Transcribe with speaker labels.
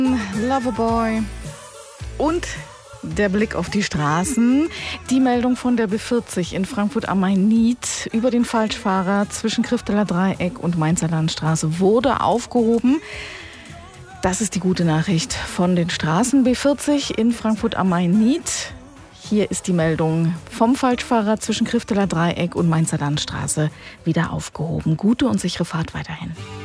Speaker 1: Loverboy und der Blick auf die Straßen. Die Meldung von der B40 in Frankfurt am Main-Nied über den Falschfahrer zwischen Krifteler Dreieck und Mainzer Landstraße wurde aufgehoben. Das ist die gute Nachricht von den Straßen B40 in Frankfurt am Main-Nied. Hier ist die Meldung vom Falschfahrer zwischen Krifteler Dreieck und Mainzer Landstraße wieder aufgehoben. Gute und sichere Fahrt weiterhin.